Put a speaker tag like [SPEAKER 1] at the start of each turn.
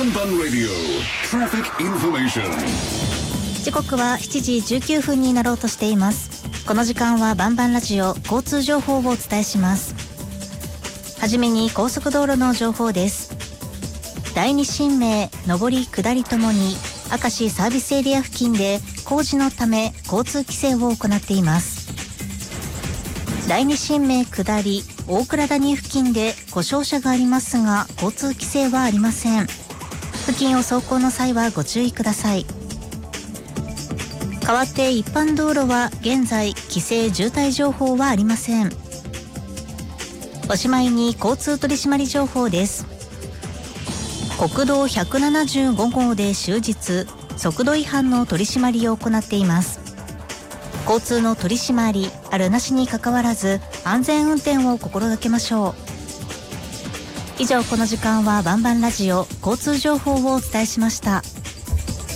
[SPEAKER 1] バンバンラディオトラフィックインフォメーション。
[SPEAKER 2] 時刻は7時19分になろうとしています。この時間はバンバンラジオ交通情報をお伝えします。はじめに高速道路の情報です。第二新名上り下りともに明石サービスエリア付近で工事のため交通規制を行っています。第二新名下り大倉谷付近で故障車がありますが交通規制はありません。付近を走行の際はご注意ください。代わって一般道路は現在規制渋滞情報はありません。おしまいに交通取締情報です。国道175号で終日速度違反の取り締まりを行っています。交通の取り締まりあるなしにかかわらず安全運転を心がけましょう。以上、この時間はバンバンラジオ交通情報をお伝えしました。